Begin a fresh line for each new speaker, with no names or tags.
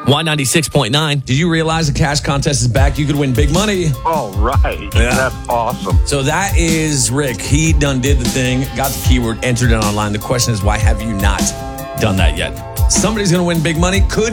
Y96.9.
Did you realize the cash contest is back? You could win big money.
Oh, right.
Yeah.
That's awesome.
So that is Rick. He done did the thing, got the keyword, entered it online. The question is, why have you not done that yet? Somebody's going to win big money. Could